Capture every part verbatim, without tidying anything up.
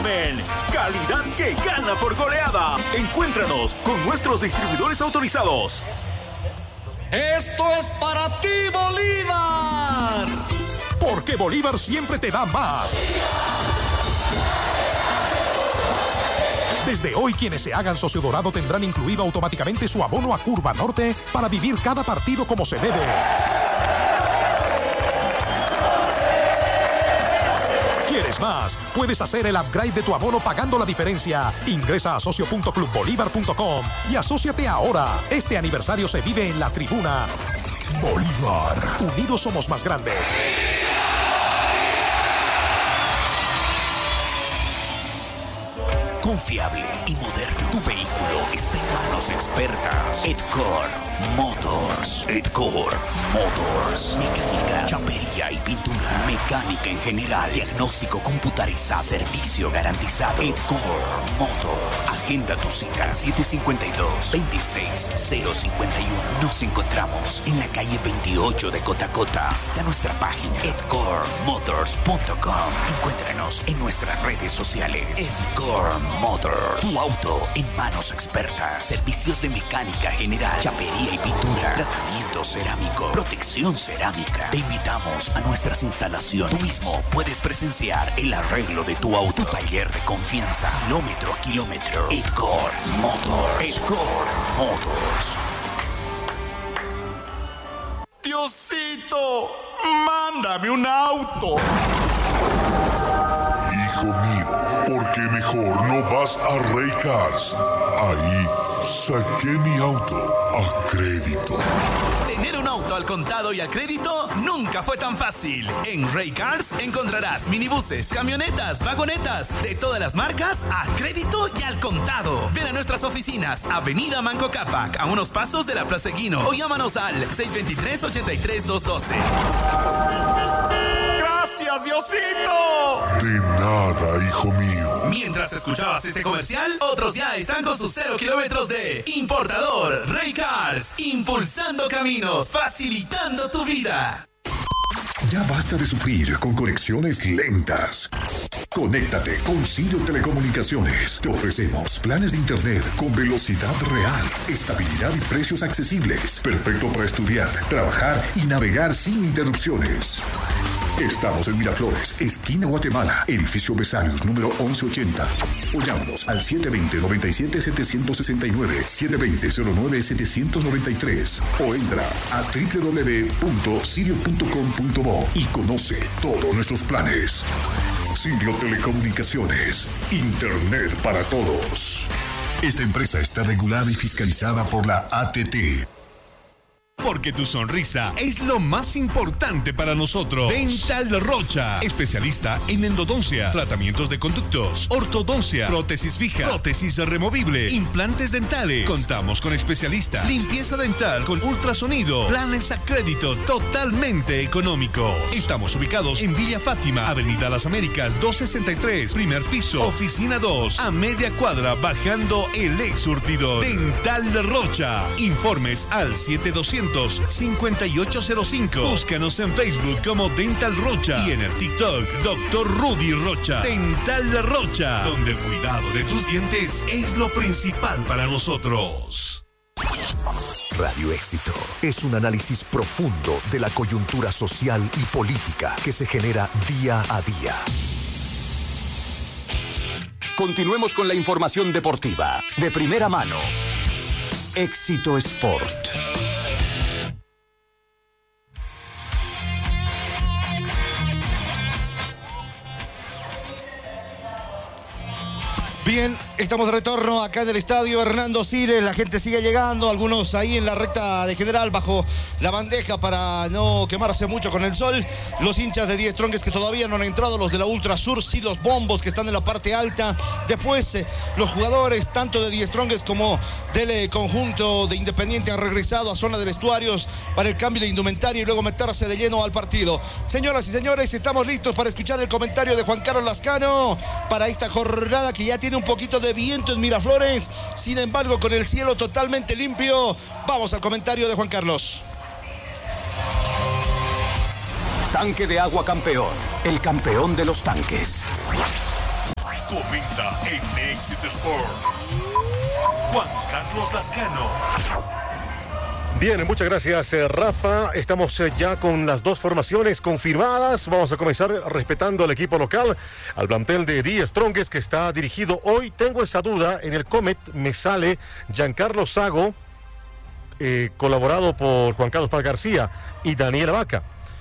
Carmen. Calidad que gana por goleada. Encuéntranos con nuestros distribuidores autorizados. Esto es para ti, Bolívar. Porque Bolívar siempre te da más. Desde hoy, quienes se hagan socio dorado tendrán incluido automáticamente su abono a Curva Norte para vivir cada partido como se debe. ¿Quieres más? Puedes hacer el upgrade de tu abono pagando la diferencia. Ingresa a socio punto club bolívar punto com y asóciate ahora. Este aniversario se vive en la tribuna. Bolívar. Unidos somos más grandes. Confiable y moderno. Tu vehículo está en manos expertas. Edcore Motors. Edcore Motors. Mecánica, chapería y pintura. Mecánica en general. Diagnóstico computarizado. Servicio garantizado. Edcore Motors. Agenda tu cita. siete cinco dos, veintiséis cero cincuenta y uno. Nos encontramos en la calle veintiocho de Cotacota. Visita nuestra página edcore motors punto com. Encuéntranos en nuestras redes sociales. Edcore Motors. Tu auto en manos expertas. Servicios de mecánica general, chapería y pintura. Tratamiento cerámico. Protección cerámica. Te invitamos a nuestras instalaciones. Tú mismo puedes presenciar el arreglo de tu auto. Tu taller de confianza. Kilómetro a kilómetro. Edcore Motors. Edcore Motors. Diosito, mándame un auto. Hijo mío, ¿por qué mejor no vas a Rey Cars? Ahí saqué mi auto a crédito. Tener un auto al contado y al crédito nunca fue tan fácil. En Rey Cars encontrarás minibuses, camionetas, vagonetas de todas las marcas a crédito y al contado. Ven a nuestras oficinas, Avenida Manco Cápac, a unos pasos de la Plaza Eguino, o llámanos al seis dos tres, ocho tres, dos uno dos. ¡Gracias, Diosito! De nada, hijo mío. Mientras escuchabas este comercial, otros ya están con sus cero kilómetros de importador. Rey Cars, impulsando caminos, facilitando tu vida. Ya basta de sufrir con conexiones lentas. Conéctate con Sirio Telecomunicaciones. Te ofrecemos planes de internet con velocidad real, estabilidad y precios accesibles. Perfecto para estudiar, trabajar y navegar sin interrupciones. Estamos en Miraflores, esquina Guatemala, edificio Vesalius, número once ochenta. O llámanos al siete dos cero, nueve siete, siete seis nueve, siete dos cero, cero nueve, siete nueve tres. O entra a doble u doble u doble u punto sirio punto com punto bo y conoce todos nuestros planes. Sirio Telecomunicaciones, Internet para todos. Esta empresa está regulada y fiscalizada por la A T T. Porque tu sonrisa es lo más importante para nosotros. Dental Rocha, especialista en endodoncia, tratamientos de conductos, ortodoncia, prótesis fija, prótesis removible, implantes dentales. Contamos con especialistas, limpieza dental con ultrasonido, planes a crédito totalmente económico. Estamos ubicados en Villa Fátima, Avenida Las Américas doscientos sesenta y tres, primer piso, oficina dos, a media cuadra bajando el ex surtidor. Dental Rocha. Informes al siete doscientos, cincuenta y ocho cero cinco. Búscanos en Facebook como Dental Rocha y en el TikTok doctor Rudy Rocha. Dental Rocha, donde el cuidado de tus dientes es lo principal para nosotros. Radio Éxito es un análisis profundo de la coyuntura social y política que se genera día a día. Continuemos con la información deportiva de primera mano. Éxito Sport. Bien, estamos de retorno acá en el estadio Hernando Siles. La gente sigue llegando, algunos ahí en la recta de general bajo la bandeja para no quemarse mucho con el sol. Los hinchas de Die Strongest que todavía no han entrado, los de la Ultra Sur, sí, los bombos que están en la parte alta. Después eh, los jugadores tanto de Die Strongest como del eh, conjunto de Independiente han regresado a zona de vestuarios para el cambio de indumentaria y luego meterse de lleno al partido. Señoras y señores, estamos listos para escuchar el comentario de Juan Carlos Lascano para esta jornada que ya tiene un poquito de viento en Miraflores, sin embargo con el cielo totalmente limpio. Vamos al comentario de Juan Carlos. Tanque de agua campeón, el campeón de los tanques. Comenta en Éxito Sports, Juan Carlos Lascano. Bien, muchas gracias, eh, Rafa. Estamos eh, ya con las dos formaciones confirmadas. Vamos a comenzar respetando al equipo local, al plantel de The Strongest, que está dirigido hoy. Tengo esa duda, en el Comet me sale Giancarlo Sago, eh, colaborado por Juan Carlos Paz García y Daniel Vaca.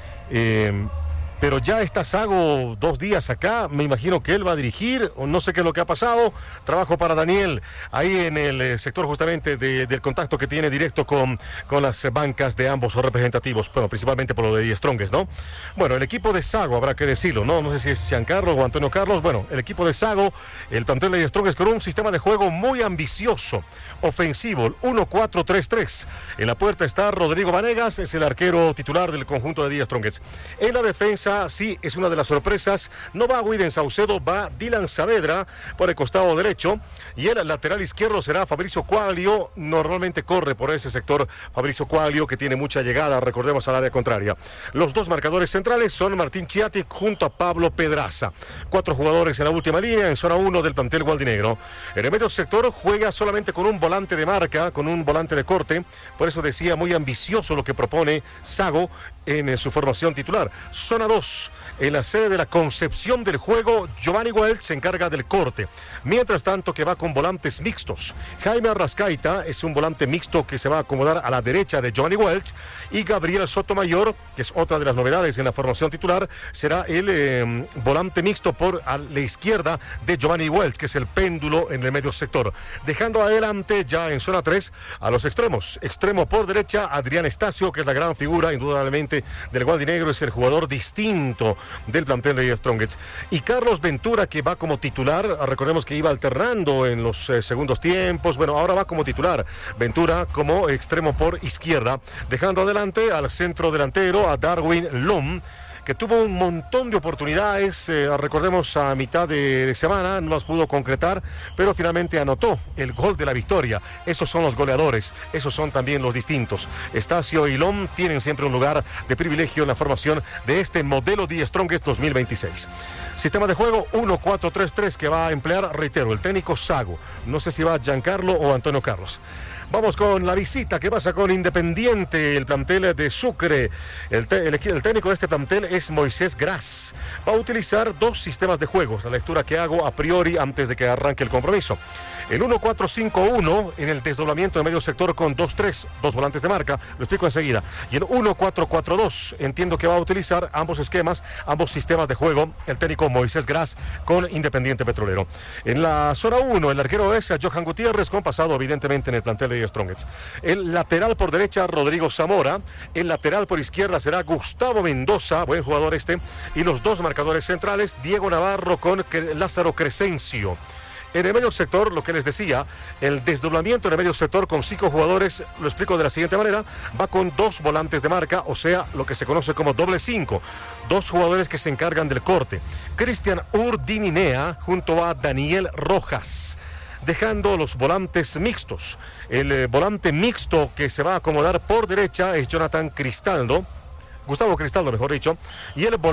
Eh, pero ya está Sago dos días acá, me imagino que él va a dirigir, o no sé qué es lo que ha pasado. Trabajo para Daniel ahí en el eh, sector justamente de, del contacto que tiene directo con, con las bancas de ambos representativos, bueno, principalmente por lo de The Strongest, ¿no? Bueno, el equipo de Sago, habrá que decirlo, ¿no? No sé si es Giancarlo o Antonio Carlos. Bueno, el equipo de Sago, el plantel de The Strongest, con un sistema de juego muy ambicioso, ofensivo, uno cuatro tres tres. En la puerta está Rodrigo Vanegas, es el arquero titular del conjunto de The Strongest. En la defensa, sí, es una de las sorpresas. No va Widen Saucedo, va Dylan Saavedra por el costado derecho. Y el lateral izquierdo será Fabricio Quaglio. Normalmente corre por ese sector Fabricio Quaglio, que tiene mucha llegada, recordemos, al área contraria. Los dos marcadores centrales son Martín Chiati junto a Pablo Pedraza. Cuatro jugadores en la última línea, en zona uno del plantel gualdinegro. En el medio sector juega solamente con un volante de marca, con un volante de corte. Por eso decía, muy ambicioso lo que propone Sago en su formación titular. Zona dos, en la sede de la concepción del juego, Giovanni Welch se encarga del corte. Mientras tanto, que va con volantes mixtos. Jaime Arrascaita es un volante mixto que se va a acomodar a la derecha de Giovanni Welch, y Gabriel Sotomayor, que es otra de las novedades en la formación titular, será el eh, volante mixto por a la izquierda de Giovanni Welch, que es el péndulo en el medio sector. Dejando adelante ya en zona tres a los extremos. Extremo por derecha, Adrián Estacio, que es la gran figura indudablemente del gualdinegro, es el jugador distinto del plantel de The Strongest. Y Carlos Ventura, que va como titular, recordemos que iba alternando en los eh, segundos tiempos, bueno, ahora va como titular. Ventura como extremo por izquierda, dejando adelante al centro delantero, a Darwin Lom, que tuvo un montón de oportunidades, eh, recordemos a mitad de, de semana, no las pudo concretar, pero finalmente anotó el gol de la victoria. Esos son los goleadores, esos son también los distintos. Estacio y Lom tienen siempre un lugar de privilegio en la formación de este modelo The Strongest dos mil veintiséis. Sistema de juego uno cuatro tres tres que va a emplear, reitero, el técnico Sago. No sé si va Giancarlo o Antonio Carlos. Vamos con la visita que pasa con Independiente, el plantel de Sucre. El, te, el, el técnico de este plantel es Moisés Gras. Va a utilizar dos sistemas de juego, la lectura que hago a priori antes de que arranque el compromiso. El uno cuatro cinco uno en el desdoblamiento de medio sector con dos tres, dos volantes de marca, lo explico enseguida. Y el uno cuatro cuatro dos, entiendo que va a utilizar ambos esquemas, ambos sistemas de juego, el técnico Moisés Gras con Independiente Petrolero. En la zona uno, el arquero es Johan Gutiérrez, con pasado evidentemente en el plantel de Strongest. El lateral por derecha, Rodrigo Zamora. El lateral por izquierda será Gustavo Mendoza, buen jugador este. Y los dos marcadores centrales, Diego Navarro con Lázaro Crescencio. En el medio sector, lo que les decía, el desdoblamiento en el medio sector con cinco jugadores, lo explico de la siguiente manera, va con dos volantes de marca, o sea, lo que se conoce como doble cinco. Dos jugadores que se encargan del corte. Cristian Urdininea junto a Daniel Rojas, dejando los volantes mixtos. El eh, volante mixto que se va a acomodar por derecha es Jonathan Cristaldo, Gustavo Cristaldo, mejor dicho, y el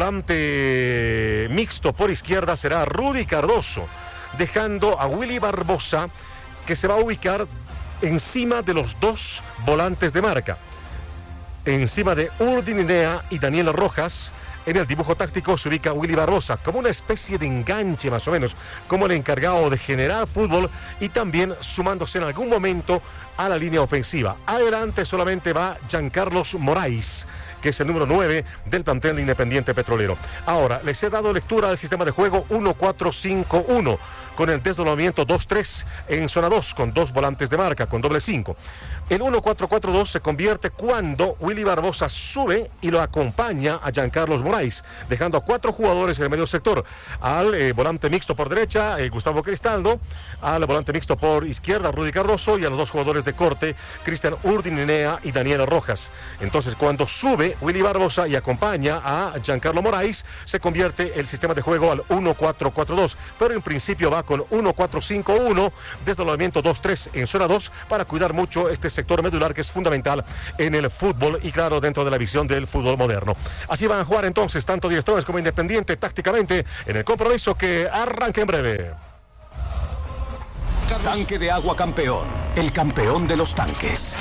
volante mixto por izquierda será Rudy Cardoso, dejando a Willy Barbosa, que se va a ubicar encima de los dos volantes de marca, encima de Urdininea y Daniel Rojas. En el dibujo táctico se ubica Willy Barbosa como una especie de enganche, más o menos, como el encargado de generar fútbol y también sumándose en algún momento a la línea ofensiva. Adelante solamente va Giancarlos Moraes, que es el número nueve del plantel de Independiente Petrolero. Ahora, les he dado lectura al sistema de juego uno cuatro cinco uno, con el desdoblamiento dos tres en zona dos, con dos volantes de marca, con doble cinco. El uno cuatro cuatro dos se convierte cuando Willy Barbosa sube y lo acompaña a Giancarlos Moraes, dejando a cuatro jugadores en el medio sector. Al eh, volante mixto por derecha, eh, Gustavo Cristaldo, al volante mixto por izquierda, Rudy Cardoso, y a los dos jugadores de corte, Cristian Urdininea y Daniel Rojas. Entonces, cuando sube Willy Barbosa y acompaña a Giancarlo Moraes, se convierte el sistema de juego al uno cuatro cuatro dos, pero en principio va con uno cuatro cinco uno, desdoblamiento dos tres en zona dos, para cuidar mucho este sector medular que es fundamental en el fútbol y claro, dentro de la visión del fútbol moderno. Así van a jugar entonces tanto The Strongest como Independiente tácticamente en el compromiso que arranca en breve. Carlos. Tanque de agua campeón, el campeón de los tanques.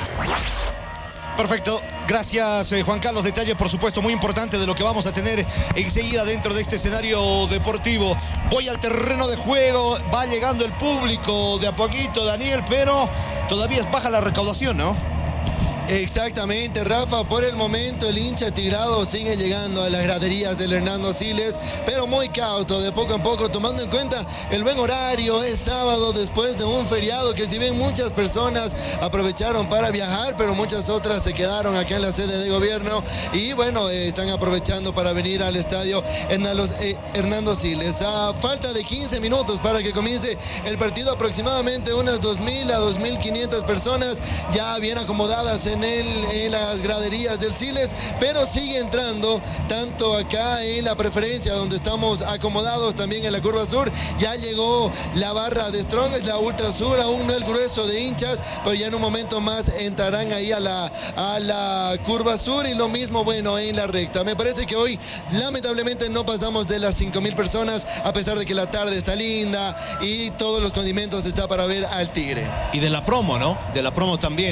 Perfecto, gracias eh, Juan Carlos. Detalle, por supuesto, muy importante de lo que vamos a tener enseguida dentro de este escenario deportivo. Voy al terreno de juego, va llegando el público de a poquito, Daniel, pero todavía es baja la recaudación, ¿no? Exactamente, Rafa, por el momento el hincha tigrado sigue llegando a las graderías del Hernando Siles, pero muy cauto, de poco a poco, tomando en cuenta el buen horario. Es sábado después de un feriado que, si bien muchas personas aprovecharon para viajar, pero muchas otras se quedaron acá en la sede de gobierno y bueno, eh, están aprovechando para venir al estadio Hernando, eh, Hernando Siles. A falta de quince minutos para que comience el partido, aproximadamente unas dos mil a dos mil quinientas personas ya bien acomodadas en En, el, en las graderías del Siles, pero sigue entrando tanto acá en la preferencia donde estamos acomodados, también en la curva sur. Ya llegó la barra de Strong, es la ultra sur, aún no el grueso de hinchas, pero ya en un momento más entrarán ahí a la, a la curva sur, y lo mismo, bueno, en la recta. Me parece que hoy lamentablemente no pasamos de las cinco mil personas, a pesar de que la tarde está linda y todos los condimentos está para ver al Tigre. Y de la promo, ¿no? De la promo también.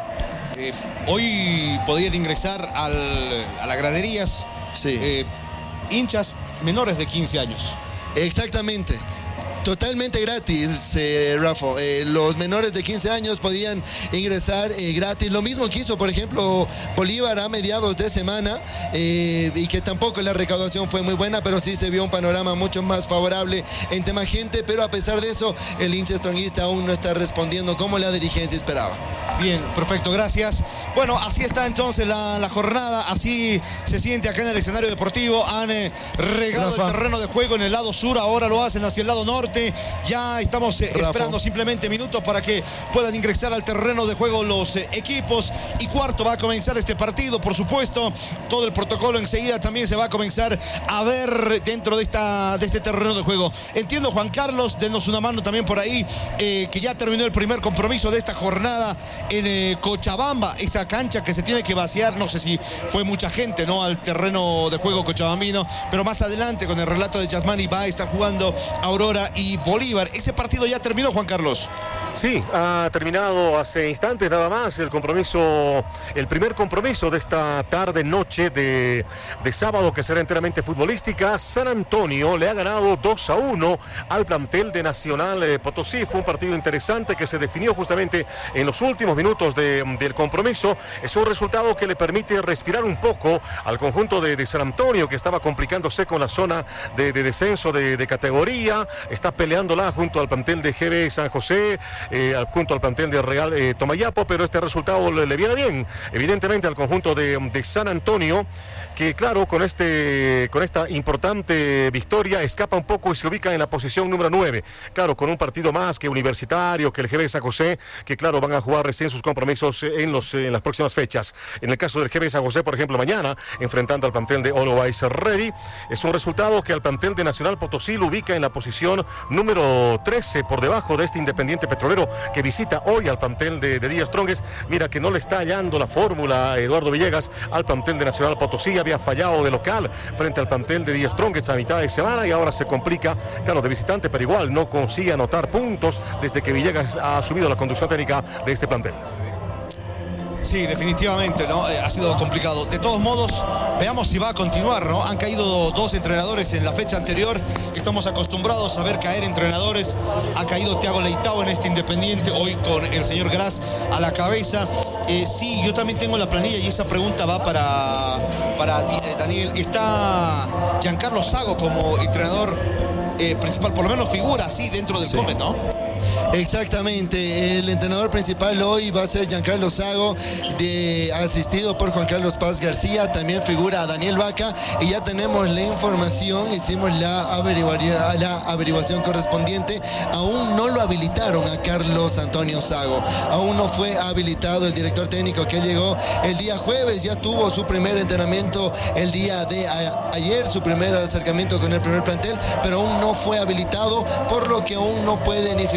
Eh, hoy podían ingresar al, a las graderías sí. eh, hinchas menores de quince años. Exactamente. Totalmente gratis, eh, Rafa. Eh, los menores de quince años podían ingresar eh, gratis. Lo mismo que hizo, por ejemplo, Bolívar a mediados de semana, eh, y que tampoco la recaudación fue muy buena, pero sí se vio un panorama mucho más favorable en tema gente. Pero a pesar de eso, el hincha stronguista aún no está respondiendo como la dirigencia esperaba. Bien, perfecto, gracias. Bueno, así está entonces la, la jornada, así se siente acá en el escenario deportivo. Han eh, regado Rafa. el terreno de juego en el lado sur, ahora lo hacen hacia el lado norte. Ya estamos eh, esperando simplemente minutos para que puedan ingresar al terreno de juego los eh, equipos. Y cuarto va a comenzar este partido, por supuesto. Todo el protocolo enseguida también se va a comenzar a ver dentro de, esta, de este terreno de juego. Entiendo, Juan Carlos, denos una mano también por ahí, eh, que ya terminó el primer compromiso de esta jornada en eh, Cochabamba, esa cancha que se tiene que vaciar. No sé si fue mucha gente, ¿no?, al terreno de juego cochabambino, pero más adelante con el relato de Yasmani va a estar jugando Aurora y Bolívar. Ese partido ya terminó, Juan Carlos. Sí, ha terminado hace instantes nada más el compromiso, el primer compromiso de esta tarde-noche de, de sábado, que será enteramente futbolística. San Antonio le ha ganado dos a uno al plantel de Nacional eh, Potosí. Fue un partido interesante que se definió justamente en los últimos minutos de, del compromiso. Es un resultado que le permite respirar un poco al conjunto de, de San Antonio, que estaba complicándose con la zona de, de descenso de, de categoría. Está peleándola junto al plantel de G B San José, Eh, junto al plantel de Real eh, Tomayapo, pero este resultado le, le viene bien, evidentemente, al conjunto de, de San Antonio, que claro, con, este, con esta importante victoria escapa un poco y se ubica en la posición número nueve, claro, con un partido más que Universitario, que el G B San José, que claro, van a jugar recién sus compromisos en, los, en las próximas fechas. En el caso del G B San José, por ejemplo, mañana, enfrentando al plantel de Always Ready, es un resultado que al plantel de Nacional Potosí lo ubica en la posición número trece, por debajo de este Independiente Petrolero, que visita hoy al plantel de, de Díaz Strongest. Mira que no le está hallando la fórmula Eduardo Villegas al plantel de Nacional Potosí. Había fallado de local frente al plantel de Díaz Strongest a mitad de semana y ahora se complica, claro, de visitante, pero igual no consigue anotar puntos desde que Villegas ha asumido la conducción técnica de este plantel. Sí, definitivamente, ¿no? Eh, ha sido complicado. De todos modos, veamos si va a continuar, ¿no? Han caído dos entrenadores en la fecha anterior. Estamos acostumbrados a ver caer entrenadores. Ha caído Thiago Leitao en este Independiente, hoy con el señor Gras a la cabeza. Eh, sí, yo también tengo la planilla y esa pregunta va para, para Daniel. Está Giancarlo Zago como entrenador eh, principal, por lo menos figura así dentro del sí. Comet, ¿no? Exactamente, el entrenador principal hoy va a ser Giancarlo Zago, de, asistido por Juan Carlos Paz García. También figura Daniel Vaca, y ya tenemos la información, hicimos la, averigua, la averiguación correspondiente. Aún no lo habilitaron a Carlos Antonio Zago, aún no fue habilitado el director técnico, que llegó el día jueves. Ya tuvo su primer entrenamiento el día de a, ayer, su primer acercamiento con el primer plantel, pero aún no fue habilitado, por lo que aún no puede ni figurar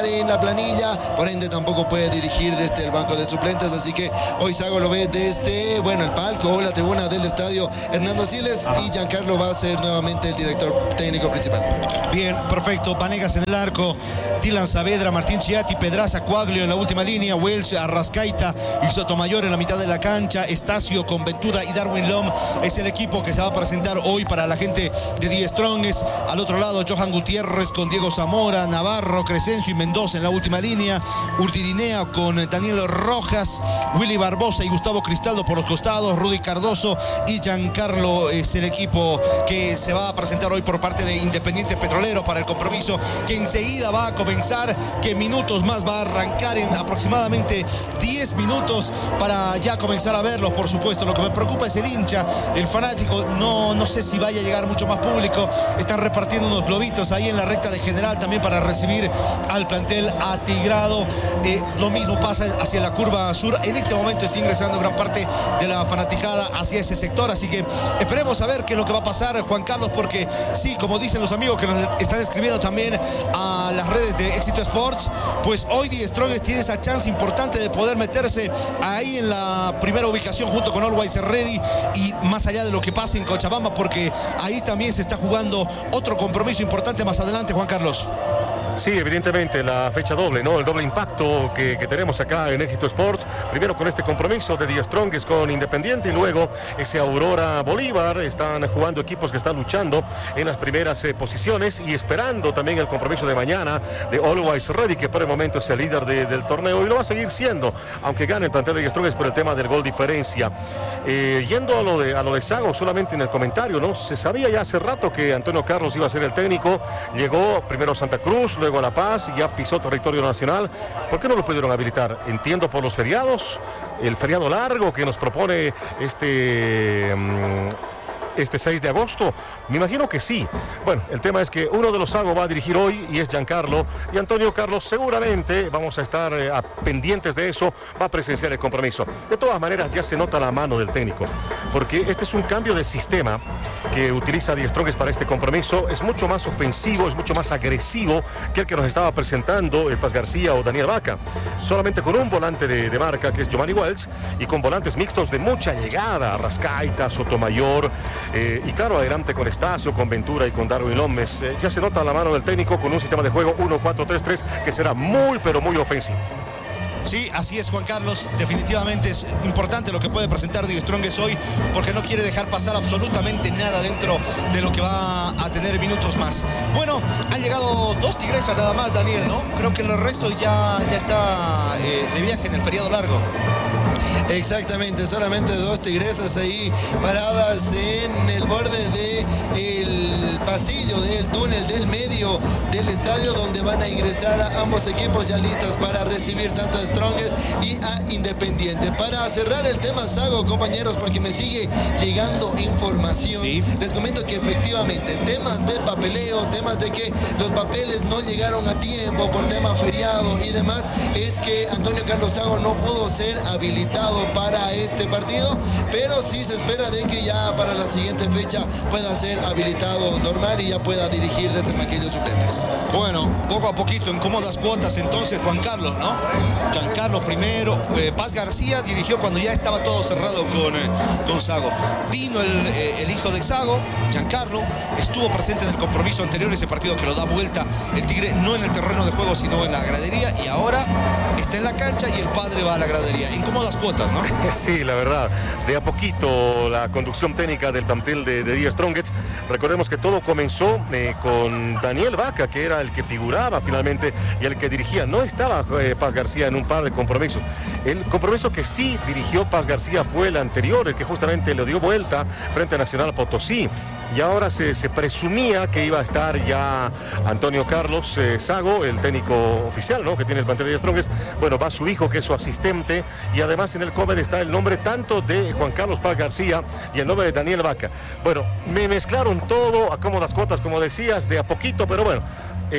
en la planilla, por ende tampoco puede dirigir desde el banco de suplentes, así que hoy Sago lo ve desde, bueno, el palco o la tribuna del estadio Hernando Siles. Ajá. Y Giancarlo va a ser nuevamente el director técnico principal. Bien, perfecto. Vanegas en el arco, Dylan Saavedra, Martín Chiatti, Pedraza, Coaglio en la última línea, Welsh, Arrascaita y Sotomayor en la mitad de la cancha, Estacio con Ventura y Darwin Lom es el equipo que se va a presentar hoy para la gente de Die Strongest. Al otro lado, Johan Gutiérrez con Diego Zamora, Navarro, Crescencio y Mendoza en la última línea, Urtidinea con Daniel Rojas, Willy Barbosa y Gustavo Cristaldo por los costados, Rudy Cardoso y Giancarlo es el equipo que se va a presentar hoy por parte de Independiente Petrolero para el compromiso que enseguida va a comenzar, que minutos más va a arrancar en aproximadamente diez minutos para ya comenzar a verlos. Por supuesto, lo que me preocupa es el hincha, el fanático. No, no sé si vaya a llegar mucho más público. Están repartiendo unos globitos ahí en la recta de general también para recibir al plantel atigrado. Eh, lo mismo pasa hacia la curva sur. En este momento está ingresando gran parte de la fanaticada hacia ese sector, así que esperemos a ver qué es lo que va a pasar, Juan Carlos, porque sí, como dicen los amigos que nos están escribiendo también a las redes de Éxito Sports, pues hoy Die Strongest tiene esa chance importante de poder meterse ahí en la primera ubicación junto con Always Ready y más allá de lo que pase en Cochabamba, porque ahí también se está jugando otro compromiso importante más adelante, Juan Carlos. Sí, evidentemente la fecha doble, ¿no? El doble impacto que, que tenemos acá en Éxito Sports. Primero con este compromiso de Die Strongest con Independiente y luego ese Aurora Bolívar. Están jugando equipos que están luchando en las primeras eh, posiciones y esperando también el compromiso de mañana de Always Ready, que por el momento es el líder de, del torneo y lo va a seguir siendo, aunque gane el plantel de Die Strongest por el tema del gol diferencia. Eh, yendo a lo, de, a lo de Sago, solamente en el comentario, ¿no? Se sabía ya hace rato que Antonio Carlos iba a ser el técnico. Llegó primero a Santa Cruz, luego Luego a La Paz y ya pisó territorio nacional. ¿Por qué no lo pudieron habilitar? Entiendo por los feriados, el feriado largo que nos propone este... Um, este seis de agosto, me imagino que sí. Bueno, el tema es que uno de los Sago va a dirigir hoy y es Giancarlo, y Antonio Carlos seguramente, vamos a estar eh, a pendientes de eso, va a presenciar el compromiso. De todas maneras ya se nota la mano del técnico, porque este es un cambio de sistema que utiliza Die Strongest para este compromiso. Es mucho más ofensivo, es mucho más agresivo que el que nos estaba presentando el Paz García o Daniel Vaca, solamente con un volante de, de marca que es Giovanni Welch y con volantes mixtos de mucha llegada, Arrascaita, Sotomayor, Eh, y claro, adelante con Estacio, con Ventura y con Darwin López. Eh, ya se nota la mano del técnico con un sistema de juego uno cuatro tres tres que será muy, pero muy ofensivo. Sí, así es, Juan Carlos. Definitivamente es importante lo que puede presentar Die Strongest hoy, porque no quiere dejar pasar absolutamente nada dentro de lo que va a tener minutos más. Bueno, han llegado dos tigresas nada más, Daniel, ¿no? Creo que el resto ya, ya está eh, de viaje en el feriado largo. Exactamente, solamente dos tigresas ahí paradas en el borde del pasillo, del túnel, del medio del estadio, donde van a ingresar a ambos equipos ya listas para recibir tanto a Strongest y a Independiente. Para cerrar el tema Sago, compañeros, porque me sigue llegando información, ¿sí? Les comento que efectivamente temas de papeleo, temas de que los papeles no llegaron a tiempo por tema feriado y demás, es que Antonio Carlos Sago no pudo ser habilitado para este partido, pero sí se espera de que ya para la siguiente fecha pueda ser habilitado normal y ya pueda dirigir desde el banquillo de suplentes. Bueno, poco a poquito, en cómodas cuotas entonces, Juan Carlos, ¿no? Giancarlo primero, eh, Paz García dirigió cuando ya estaba todo cerrado con, eh, con Sago. Vino el, eh, el hijo de Sago, Giancarlo, estuvo presente en el compromiso anterior, ese partido que lo da vuelta el Tigre, no en el terreno de juego, sino en la gradería, y ahora está en la cancha y el padre va a la gradería. En cómodas cuotas, ¿no? Sí, la verdad, de a poquito la conducción técnica del plantel de, de Die Strongest. Recordemos que todo comenzó eh, con Daniel Vaca, que era el que figuraba finalmente y el que dirigía. No estaba eh, Paz García en un par de compromisos. El compromiso que sí dirigió Paz García fue el anterior, el que justamente le dio vuelta frente a Nacional Potosí. Y ahora se, se presumía que iba a estar ya Antonio Carlos eh, Sago, el técnico oficial, ¿no?, que tiene el plantel de Die Strongest. Bueno, va su hijo, que es su asistente, y además en el cover está el nombre tanto de Juan Carlos Paz García y el nombre de Daniel Vaca. Bueno, me mezclaron todo a cómodas cuotas, como decías, de a poquito, pero bueno, eh,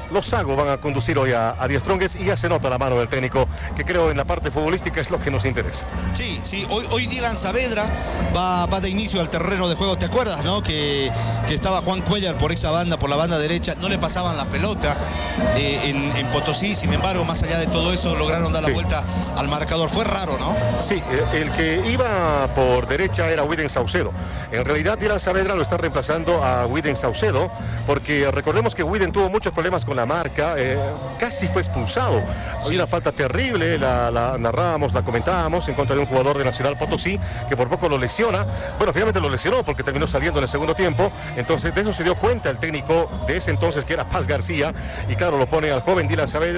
los Sago van a conducir hoy a, a Die Strongest y ya se nota la mano del técnico, que creo en la parte futbolística es lo que nos interesa. Sí, sí, hoy, hoy Dylan Saavedra va, va de inicio al terreno de juego. ¿Te acuerdas, no? Que, que estaba Juan Cuellar por esa banda, por la banda derecha, no le pasaban la pelota eh, en, en Potosí. Sin embargo, más allá de todo eso, lograron dar la Sí. vuelta al marcador. Fue raro, ¿no? Sí, el que iba por derecha era Widen Saucedo. En realidad, Dylan Saavedra lo está reemplazando a Widen Saucedo, porque recordemos que Widen tuvo muchos problemas con la marca, eh, casi fue expulsado. Había una falta terrible, la, la narrábamos, la comentábamos, en contra de un jugador de Nacional Potosí, que por poco lo lesiona. Bueno, finalmente lo lesionó porque terminó saliendo en el segundo tiempo. Entonces, de eso se dio cuenta el técnico de ese entonces, que era Paz García, y claro, lo pone al joven Dylan Saavedra